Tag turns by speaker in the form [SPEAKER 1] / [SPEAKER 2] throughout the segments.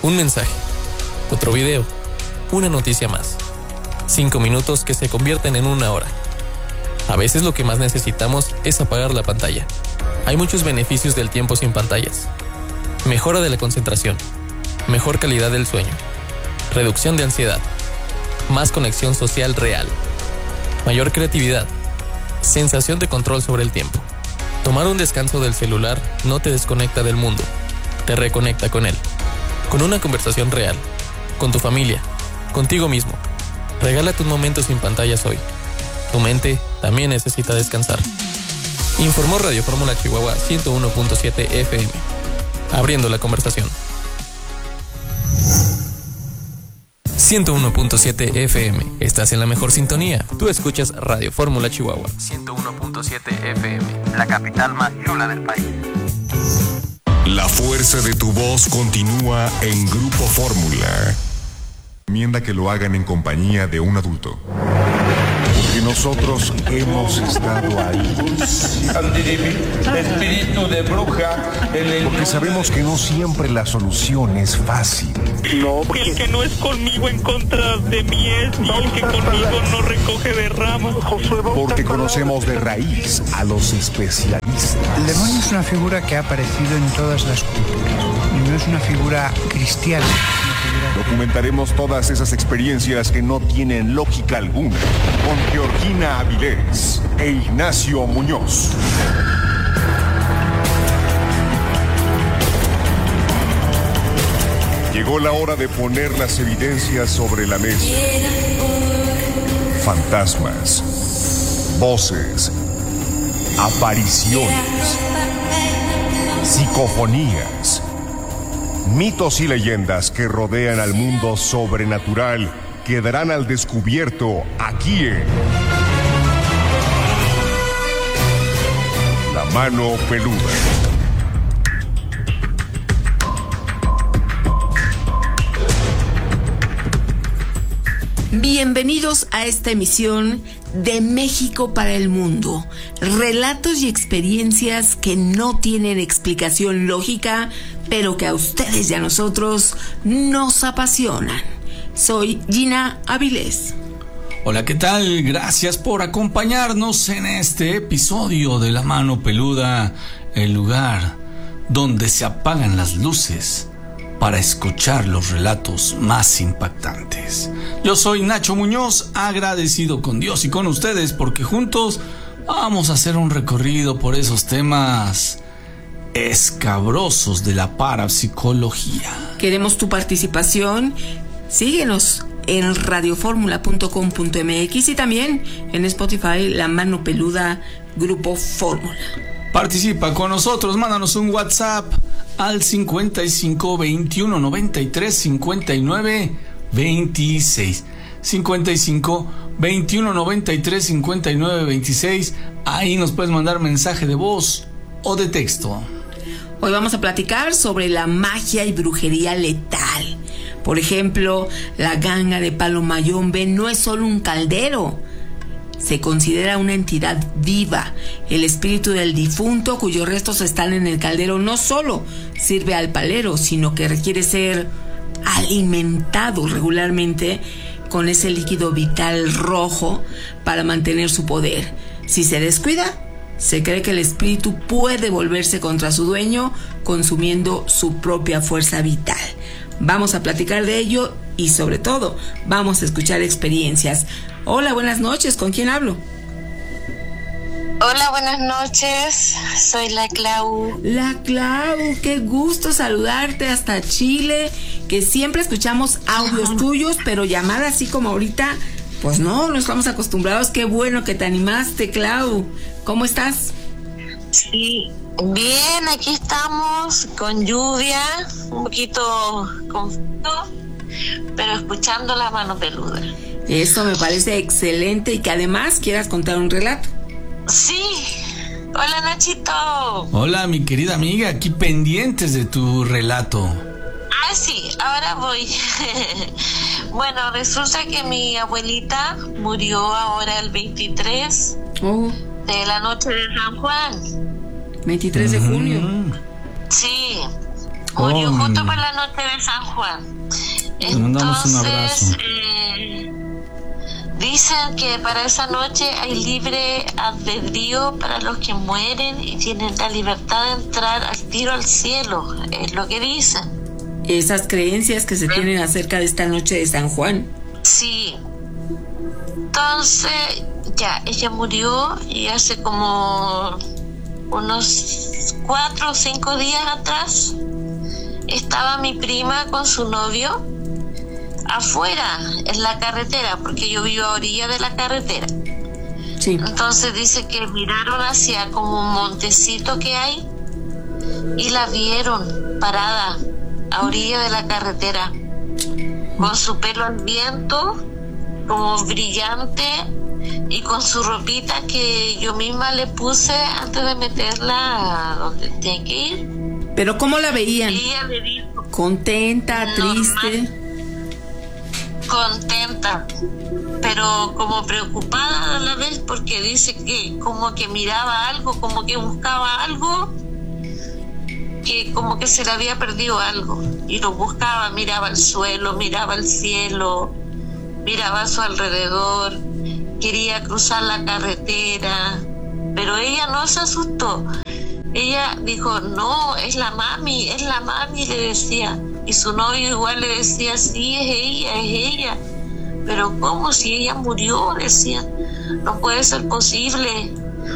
[SPEAKER 1] Un mensaje, otro video, una noticia más. 5 minutos que se convierten en una hora. A veces lo que más necesitamos es apagar la pantalla. Hay muchos beneficios del tiempo sin pantallas. Mejora de la concentración, mejor calidad del sueño, reducción de ansiedad, más conexión social real, mayor creatividad, sensación de control sobre el tiempo. Tomar un descanso del celular no te desconecta del mundo, te reconecta con él. Con una conversación real, con tu familia, contigo mismo. Regálate un momento sin pantallas hoy. Tu mente también necesita descansar. Informó Radio Fórmula Chihuahua 101.7 FM. Abriendo la conversación. 101.7 FM. Estás en la mejor sintonía. Tú escuchas Radio Fórmula Chihuahua 101.7 FM. La capital más chula del país.
[SPEAKER 2] La fuerza de tu voz continúa en Grupo Fórmula. Recomienda que lo hagan en compañía de un adulto. Porque nosotros hemos estado ahí.
[SPEAKER 3] Espíritu de bruja.
[SPEAKER 2] Porque sabemos que no siempre la solución es fácil.
[SPEAKER 3] No,
[SPEAKER 4] el que no es conmigo en contra de mí es, y el que conmigo no recoge de ramas.
[SPEAKER 2] Porque conocemos de raíz a los especialistas.
[SPEAKER 5] El demonio es una figura que ha aparecido en todas las culturas. Y no es una figura cristiana.
[SPEAKER 2] Documentaremos todas esas experiencias que no tienen lógica alguna con Georgina Avilés e Ignacio Muñoz. Llegó la hora de poner las evidencias sobre la mesa. Fantasmas, voces, apariciones, psicofonías, mitos y leyendas que rodean al mundo sobrenatural quedarán al descubierto aquí en La Mano Peluda.
[SPEAKER 6] Bienvenidos a esta emisión de México para el Mundo. Relatos y experiencias que no tienen explicación lógica, pero que a ustedes y a nosotros nos apasionan. Soy Gina Avilés.
[SPEAKER 7] Hola, ¿qué tal? Gracias por acompañarnos en este episodio de La Mano Peluda, el lugar donde se apagan las luces para escuchar los relatos más impactantes. Yo soy Nacho Muñoz, agradecido con Dios y con ustedes porque juntos vamos a hacer un recorrido por esos temas escabrosos de la parapsicología.
[SPEAKER 6] Queremos tu participación. Síguenos en radioformula.com.mx y también en Spotify, La Mano Peluda, Grupo Fórmula.
[SPEAKER 7] Participa con nosotros, mándanos un WhatsApp al 55 21 93 59 26. 55 21 93 59 26. Ahí nos puedes mandar mensaje de voz o de texto.
[SPEAKER 6] Hoy vamos a platicar sobre la magia y brujería letal. Por ejemplo, la ganga de Palo Mayombe no es solo un caldero. Se considera una entidad viva. El espíritu del difunto cuyos restos están en el caldero no solo sirve al palero, sino que requiere ser alimentado regularmente con ese líquido vital rojo para mantener su poder. Si se descuida, se cree que el espíritu puede volverse contra su dueño consumiendo su propia fuerza vital. Vamos a platicar de ello y sobre todo vamos a escuchar experiencias. Hola, buenas noches, ¿con quién hablo?
[SPEAKER 8] Hola, buenas noches, soy la Clau.
[SPEAKER 6] La Clau, qué gusto saludarte hasta Chile, que siempre escuchamos audios tuyos, pero llamar así como ahorita, pues no estamos acostumbrados. Qué bueno que te animaste, Clau. ¿Cómo estás?
[SPEAKER 8] Sí, bien, aquí estamos con lluvia, un poquito con frío, pero escuchando La Mano Peluda.
[SPEAKER 6] Eso me parece excelente y que además quieras contar un relato.
[SPEAKER 8] Sí. Hola, Nachito.
[SPEAKER 7] Hola, mi querida amiga, aquí pendientes de tu relato.
[SPEAKER 8] Ah, sí, ahora voy. Bueno, resulta que mi abuelita murió ahora el 23 de la noche de San Juan.
[SPEAKER 6] 23 de junio.
[SPEAKER 8] Sí. Murió
[SPEAKER 7] Oh,
[SPEAKER 8] justo
[SPEAKER 7] mi-
[SPEAKER 8] por la noche de San Juan.
[SPEAKER 7] Le mandamos un abrazo.
[SPEAKER 8] Dicen que para esa noche hay libre albedrío para los que mueren y tienen la libertad de entrar al tiro al cielo, es lo que dicen.
[SPEAKER 6] Esas creencias que se tienen acerca de esta noche de San Juan.
[SPEAKER 8] Sí. Entonces, ya, ella murió y hace como unos 4 o 5 días atrás estaba mi prima con su novio afuera, en la carretera, porque yo vivo a orilla de la carretera.
[SPEAKER 6] Sí.
[SPEAKER 8] Entonces dice que miraron hacia como un montecito que hay y la vieron parada a orilla de la carretera con su pelo al viento como brillante y con su ropita que yo misma le puse antes de meterla a donde tenía que ir.
[SPEAKER 6] Pero ¿cómo la veían?
[SPEAKER 8] Ella me dijo
[SPEAKER 6] ¿Contenta,
[SPEAKER 8] normal,
[SPEAKER 6] triste?
[SPEAKER 8] contenta, pero como preocupada a la vez, porque dice que como que miraba algo, como que buscaba algo, que como que se le había perdido algo y lo buscaba, miraba el suelo, miraba el cielo, miraba a su alrededor, quería cruzar la carretera, pero ella no se asustó. Ella dijo, no, es la mami, le decía. Y su novio igual le decía, sí, es ella. Pero ¿cómo? Si ella murió, decía, no puede ser posible.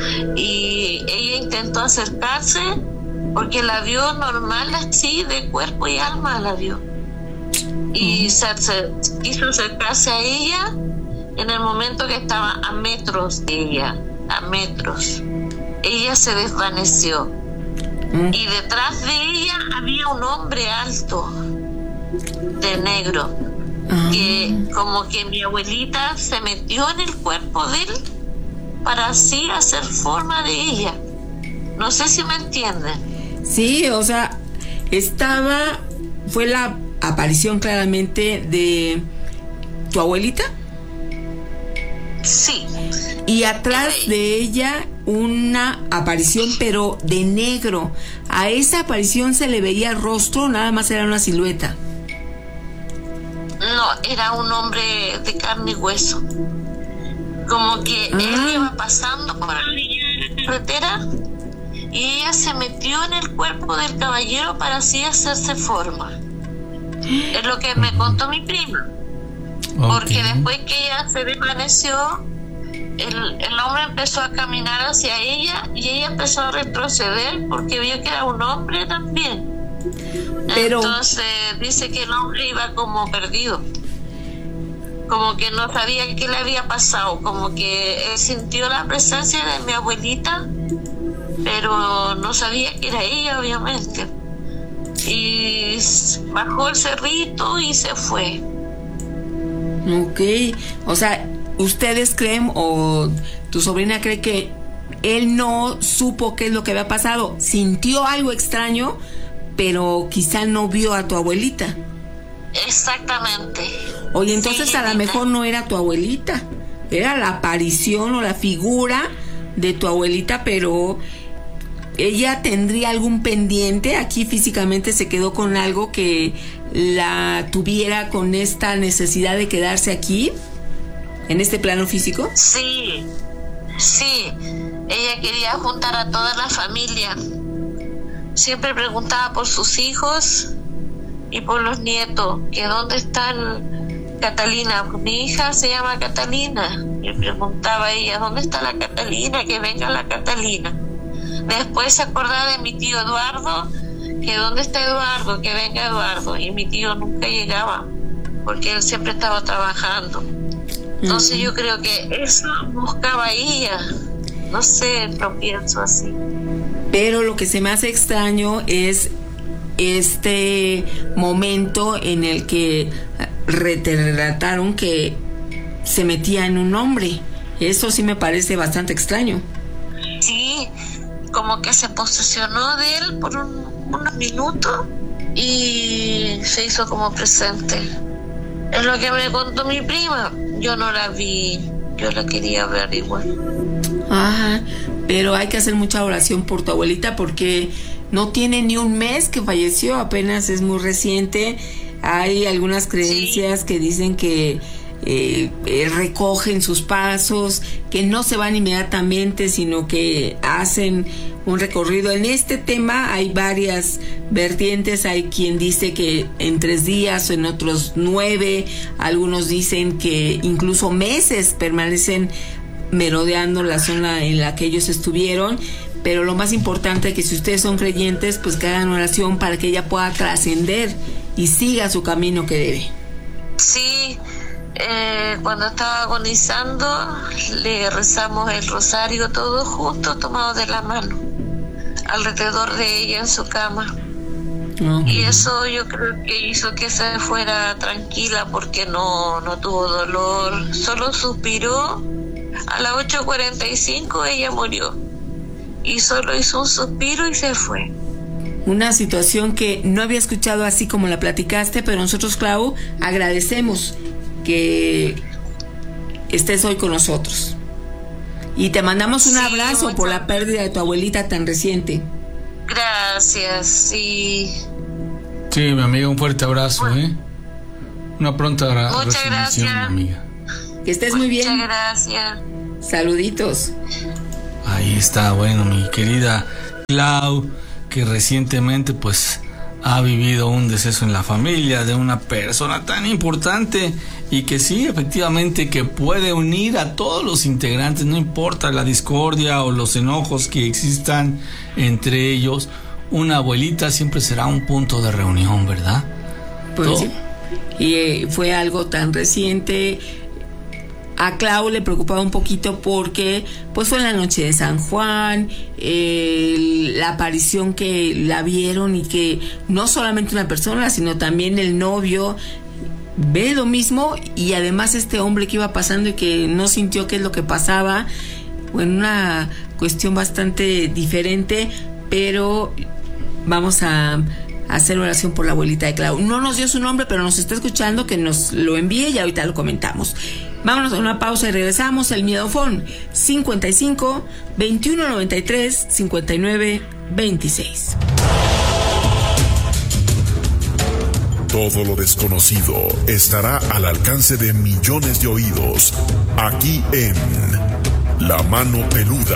[SPEAKER 8] Y ella intentó acercarse porque la vio normal así, de cuerpo y alma la vio. Y quiso acercarse a ella en el momento que estaba a metros de ella, a metros. Ella se desvaneció y detrás de ella había un hombre alto de negro que como que mi abuelita se metió en el cuerpo de él para así hacer forma de ella. No sé si me entienden.
[SPEAKER 6] Sí, o sea, fue la aparición claramente de tu abuelita.
[SPEAKER 8] Sí.
[SPEAKER 6] Y atrás de ella una aparición, pero de negro. A esa aparición se le veía el rostro, nada más era una silueta.
[SPEAKER 8] No, era un hombre de carne y hueso. Como que él iba pasando por la carretera y ella se metió en el cuerpo del caballero para así hacerse forma. Es lo que me contó mi prima. Porque después que ella se desvaneció, el hombre empezó a caminar hacia ella y ella empezó a retroceder porque vio que era un hombre también.
[SPEAKER 6] Pero
[SPEAKER 8] entonces dice que el hombre iba como perdido, como que no sabía qué le había pasado, como que él sintió la presencia de mi abuelita, pero no sabía que era ella, obviamente. Y bajó el cerrito y se fue.
[SPEAKER 6] Ok, o sea, ¿ustedes creen o tu sobrina cree que él no supo qué es lo que había pasado? Sintió algo extraño, pero quizá no vio a tu abuelita.
[SPEAKER 8] Exactamente.
[SPEAKER 6] Oye, entonces
[SPEAKER 8] sí,
[SPEAKER 6] a lo mejor no era tu abuelita, era la aparición o la figura de tu abuelita, pero ella tendría algún pendiente, aquí físicamente se quedó con algo que la tuviera con esta necesidad de quedarse aquí, en este plano físico.
[SPEAKER 8] Sí, ella quería juntar a toda la familia. Siempre preguntaba por sus hijos y por los nietos, que dónde están Catalina. Mi hija se llama Catalina. Y preguntaba a ella, ¿dónde está la Catalina? Que venga la Catalina. Después se acordaba de mi tío Eduardo, que dónde está Eduardo, que venga Eduardo. Y mi tío nunca llegaba, porque él siempre estaba trabajando. Entonces yo creo que eso buscaba ella. No sé, lo pienso así.
[SPEAKER 6] Pero lo que se me hace extraño es este momento en el que te relataron que se metía en un hombre. Eso sí me parece bastante extraño.
[SPEAKER 8] Sí, como que se posesionó de él por unos minutos y se hizo como presente. Es lo que me contó mi prima. Yo no la vi, yo la quería ver igual.
[SPEAKER 6] Ajá, pero hay que hacer mucha oración por tu abuelita porque no tiene ni un mes que falleció, apenas es muy reciente. Hay algunas creencias que dicen que recogen sus pasos, que no se van inmediatamente, sino que hacen un recorrido. En este tema hay varias vertientes. Hay quien dice que en 3 días, en otros 9, algunos dicen que incluso meses permanecen merodeando la zona en la que ellos estuvieron. Pero lo más importante es que si ustedes son creyentes, pues que hagan oración para que ella pueda trascender y siga su camino que debe.
[SPEAKER 8] Sí, cuando estaba agonizando le rezamos el rosario todos juntos, tomados de la mano, alrededor de ella en su cama. Y eso yo creo que hizo que se fuera tranquila, porque no tuvo dolor, solo suspiró. A las 8:45 ella murió y solo hizo un suspiro y se fue.
[SPEAKER 6] Una situación que no había escuchado así como la platicaste, pero nosotros, Clau, agradecemos que estés hoy con nosotros. Y te mandamos un abrazo por la pérdida de tu abuelita tan reciente.
[SPEAKER 8] Gracias, sí.
[SPEAKER 7] Sí, mi amiga, un fuerte abrazo, Una pronta
[SPEAKER 8] muchas gracias,
[SPEAKER 7] mi amiga.
[SPEAKER 6] Que estés muy bien.
[SPEAKER 8] Muchas gracias.
[SPEAKER 6] Saluditos.
[SPEAKER 7] Ahí está, bueno, mi querida Clau, que recientemente pues ha vivido un deceso en la familia de una persona tan importante, y que sí, efectivamente, que puede unir a todos los integrantes, no importa la discordia o los enojos que existan entre ellos. Una abuelita siempre será un punto de reunión, ¿verdad?
[SPEAKER 6] Pues sí. Y fue algo tan reciente. A Clau le preocupaba un poquito porque pues fue en la noche de San Juan, la aparición que la vieron, y que no solamente una persona, sino también el novio ve lo mismo, y además este hombre que iba pasando y que no sintió qué es lo que pasaba. Bueno, una cuestión bastante diferente, pero vamos a hacer oración por la abuelita de Clau. No nos dio su nombre, pero nos está escuchando, que nos lo envíe y ahorita lo comentamos. Vámonos a una pausa y regresamos. El Miedofón 55 21 93 59 26.
[SPEAKER 2] Todo lo desconocido estará al alcance de millones de oídos, aquí en La Mano Peluda.